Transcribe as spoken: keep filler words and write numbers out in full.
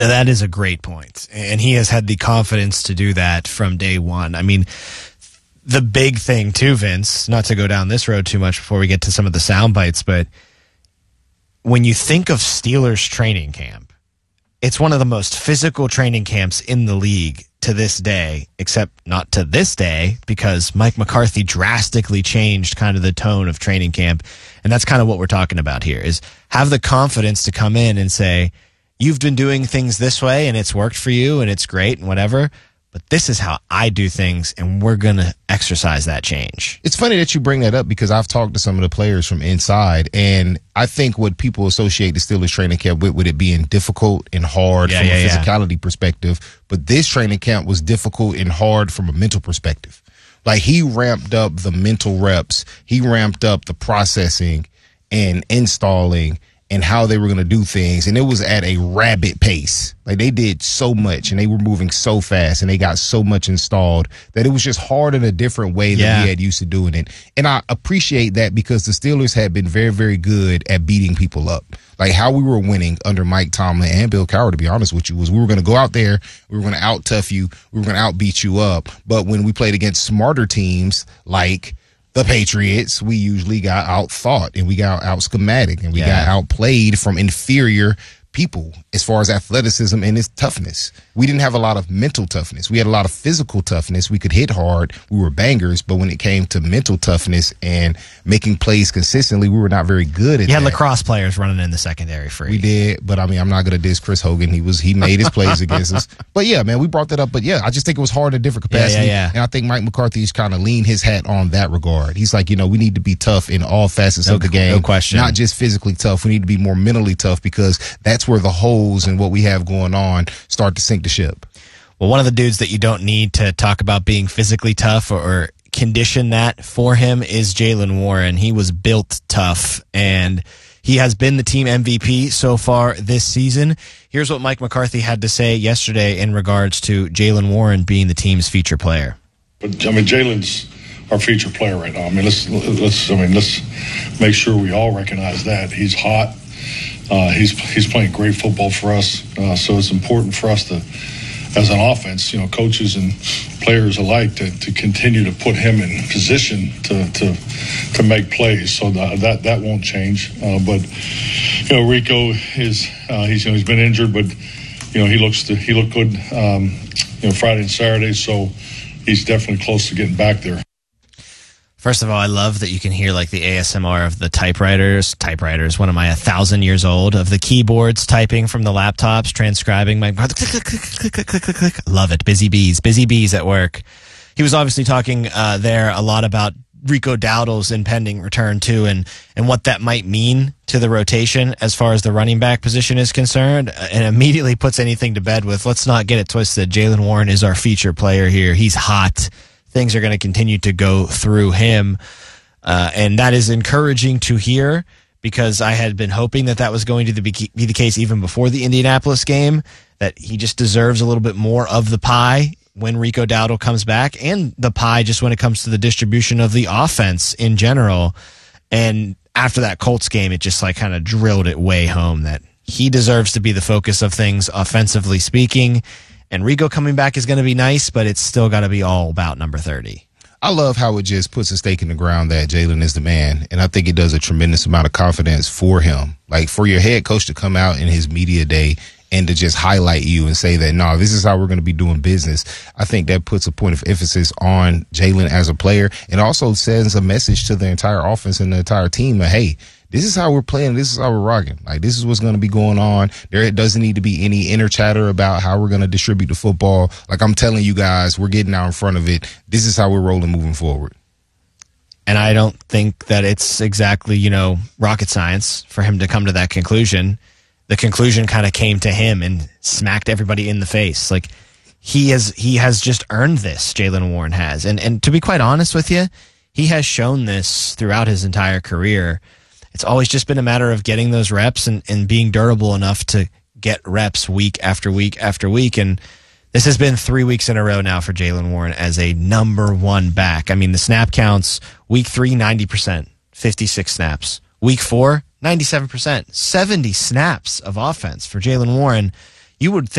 That is a great point. And he has had the confidence to do that from day one. I mean, the big thing too, Vince, not to go down this road too much before we get to some of the sound bites, but when you think of Steelers training camp, it's one of the most physical training camps in the league to this day, except not to this day, because Mike McCarthy drastically changed kind of the tone of training camp. And that's kind of what we're talking about here, is have the confidence to come in and say, you've been doing things this way and it's worked for you and it's great and whatever, but this is how I do things and we're going to exercise that change. It's funny that you bring that up because I've talked to some of the players from inside, and I think what people associate the Steelers training camp with, with it being difficult and hard yeah, from yeah, a physicality yeah. perspective, but this training camp was difficult and hard from a mental perspective. Like, he ramped up the mental reps, he ramped up the processing and installing and how they were going to do things. And it was at a rapid pace. Like, they did so much and they were moving so fast and they got so much installed that it was just hard in a different way than yeah. we had used to doing it. And I appreciate that because the Steelers had been very, very good at beating people up. Like, how we were winning under Mike Tomlin and Bill Cowher, to be honest with you, was we were going to go out there, we were going to out-tough you, we were going to out-beat you up. But when we played against smarter teams like the Patriots, we usually got out-thought and we got out-schematic and we yeah. got outplayed from inferior people as far as athleticism and its toughness. We didn't have a lot of mental toughness. We had a lot of physical toughness. We could hit hard. We were bangers, but when it came to mental toughness and making plays consistently, we were not very good at You had that. lacrosse players running in the secondary for you. We did, but I mean, I'm not going to diss Chris Hogan. He was he made his plays against us. But yeah, man, we brought that up. But yeah, I just think it was hard in a different capacity. Yeah, yeah, yeah. And I think Mike McCarthy's kind of leaned his hat on that regard. He's like, you know, we need to be tough in all facets no, of the game. No question. Not just physically tough. We need to be more mentally tough because that's where the holes in what we have going on start to sink the ship. Well, one of the dudes that you don't need to talk about being physically tough or, or condition that for him is Jaylen Warren. He was built tough, and he has been the team M V P so far this season. Here's what Mike McCarthy had to say yesterday in regards to Jaylen Warren being the team's feature player. But I mean, Jaylen's our feature player right now. I mean, let's let's I mean let's make sure we all recognize that he's hot. Uh, he's he's playing great football for us, uh, so it's important for us to, as an offense, you know, coaches and players alike, to, to continue to put him in position to to, to make plays. So the, that that won't change. Uh, but you know, Rico is uh, he's you know, he's been injured, but you know he looks to, he looked good, um, you know, Friday and Saturday. So he's definitely close to getting back there. First of all, I love that you can hear like the A S M R of the typewriters. Typewriters, one of my a thousand years old, of the keyboards typing from the laptops, transcribing my click, click, click, click, click, click, click, click. Love it. Busy bees, busy bees at work. He was obviously talking uh, there a lot about Rico Dowdle's impending return too, and and what that might mean to the rotation as far as the running back position is concerned, and immediately puts anything to bed with, let's not get it twisted. Jaylen Warren is our feature player here. He's hot. Things are going to continue to go through him. Uh, and that is encouraging to hear, because I had been hoping that that was going to be, be the case even before the Indianapolis game, that he just deserves a little bit more of the pie when Rico Dowdle comes back, and the pie just when it comes to the distribution of the offense in general. And after that Colts game, it just like kind of drilled it way home that he deserves to be the focus of things offensively speaking. And Rico coming back is going to be nice, but it's still got to be all about number thirty. I love how it just puts a stake in the ground that Jaylen is the man. And I think it does a tremendous amount of confidence for him. Like, for your head coach to come out in his media day and to just highlight you and say that, no, this is how we're going to be doing business. I think that puts a point of emphasis on Jaylen as a player, and also sends a message to the entire offense and the entire team that, hey, this is how we're playing. This is how we're rocking. Like, this is what's going to be going on. There doesn't need to be any inner chatter about how we're going to distribute the football. Like, I'm telling you guys, we're getting out in front of it. This is how we're rolling moving forward. And I don't think that it's exactly, you know, rocket science for him to come to that conclusion. The conclusion kind of came to him and smacked everybody in the face. Like, he has he has just earned this, Jaylen Warren has. And and to be quite honest with you, he has shown this throughout his entire career. It's always just been a matter of getting those reps and, and being durable enough to get reps week after week after week. And this has been three weeks in a row now for Jaylen Warren as a number one back. I mean, the snap counts, week three, ninety percent, fifty-six snaps. Week four, ninety-seven percent, seventy snaps of offense for Jaylen Warren. you would think